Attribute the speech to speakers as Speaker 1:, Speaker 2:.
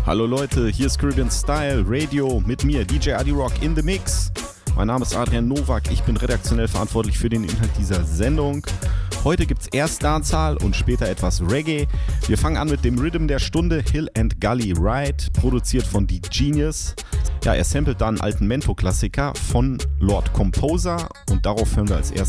Speaker 1: Hallo Leute, hier ist Caribbean Style Radio mit mir, DJ Adi Rock in the Mix. Mein Name ist Adrian Nowak, ich bin redaktionell verantwortlich für den Inhalt dieser Sendung. Heute gibt's erst Dancehall und später etwas Reggae. Wir fangen an mit dem Rhythm der Stunde, Hill and Gully Ride, produziert von The Genius. Ja, er samplet da einen alten Mento-Klassiker von Lord Composer und darauf hören wir als erstes